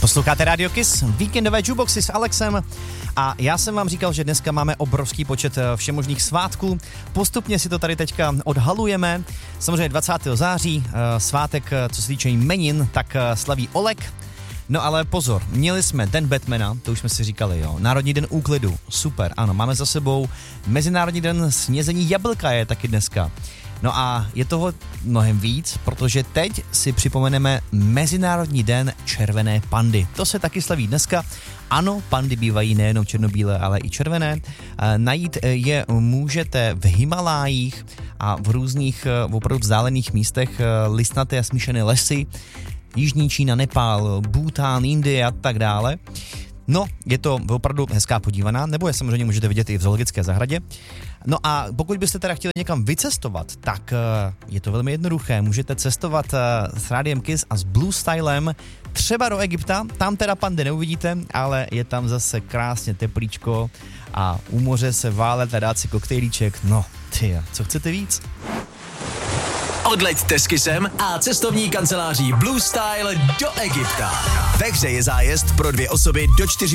Posloucháte Radio Kiss, víkendové jukeboxy s Alexem a já jsem vám říkal, že dneska máme obrovský počet všemožných svátků. Postupně si to tady teďka odhalujeme. Samozřejmě 20. září, svátek, co se týče jmenin, tak slaví Oleg. No ale pozor, měli jsme Den Batmana, to už jsme si říkali, jo. Národní den úklidu, super, ano, máme za sebou. Mezinárodní den snězení jablka je taky dneska. No a je toho mnohem víc, protože teď si připomeneme Mezinárodní den červené pandy. To se taky slaví dneska. Ano, pandy bývají nejenom černobílé, ale i červené. Najít je můžete v Himalájích a v různých opravdu vzdálených místech, listnaté a smíšené lesy. Jižní Čína, Nepál, Bhútán, Indie a tak dále. No, je to opravdu hezká podívaná, nebo je samozřejmě můžete vidět i v zoologické zahradě. No a pokud byste teda chtěli někam vycestovat, tak je to velmi jednoduché. Můžete cestovat s Rádiem Kiss a s Blue Stylem třeba do Egypta. Tam teda pandy neuvidíte, ale je tam zase krásně teplíčko a u moře se válet a dát si koktejlíček. No, ty, co chcete víc? Odleďte s Kissem a cestovní kanceláří Blue Style do Egypta. Ve hře je zájezd pro 2 osoby do 4